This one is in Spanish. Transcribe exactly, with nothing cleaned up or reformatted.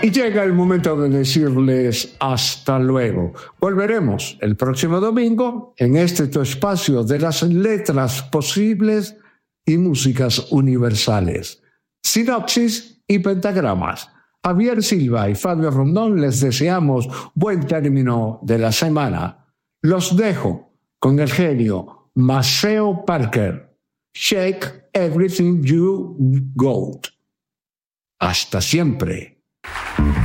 Y llega el momento de decirles hasta luego. Volveremos el próximo domingo en este tu espacio de las letras posibles y músicas universales. Sinopsis y pentagramas. Javier Silva y Fabio Rondón les deseamos buen término de la semana. Los dejo con el genio Maceo Parker. Shake everything you got. Hasta siempre.